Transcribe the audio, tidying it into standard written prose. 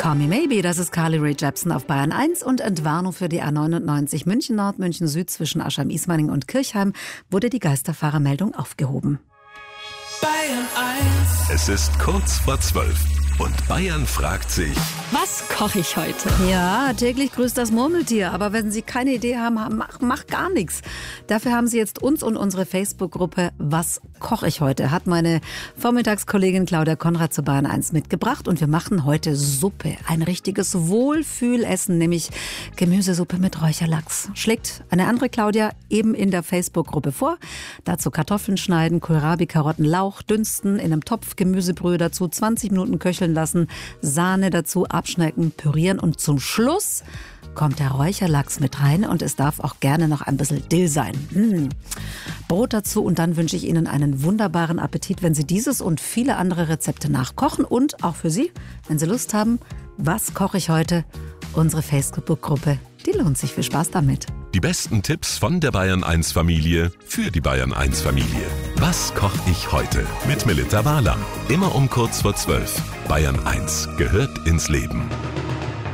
Call Me Maybe, das ist Carly Rae Jepsen auf Bayern 1 und Entwarnung für die A99 München Nord, München Süd zwischen Aschheim-Ismaning und Kirchheim wurde die Geisterfahrermeldung aufgehoben. Bayern 1. Es ist kurz vor 12 und Bayern fragt sich: Was koche ich heute? Ja, täglich grüßt das Murmeltier, aber wenn Sie keine Idee haben, mach gar nichts. Dafür haben Sie jetzt uns und unsere Facebook-Gruppe Was koche ich heute? Hat meine Vormittagskollegin Claudia Konrad zu Bayern 1 mitgebracht und wir machen heute Suppe. Ein richtiges Wohlfühlessen, nämlich Gemüsesuppe mit Räucherlachs. Schlägt eine andere Claudia eben in der Facebook-Gruppe vor. Dazu Kartoffeln schneiden, Kohlrabi, Karotten, Lauch, dünsten, in einem Topf Gemüsebrühe dazu, 20 Minuten köcheln lassen, Sahne dazu, abschnecken, pürieren und zum Schluss kommt der Räucherlachs mit rein und es darf auch gerne noch ein bisschen Dill sein. Brot dazu und dann wünsche ich Ihnen einen wunderbaren Appetit, wenn Sie dieses und viele andere Rezepte nachkochen und auch für Sie, wenn Sie Lust haben, was koche ich heute? Unsere Facebook-Gruppe, die lohnt sich. Viel Spaß damit. Die besten Tipps von der Bayern 1 Familie für die Bayern 1 Familie. Was koche ich heute? Mit Melita Wahler. Immer um kurz vor 12. Bayern 1 gehört ins Leben.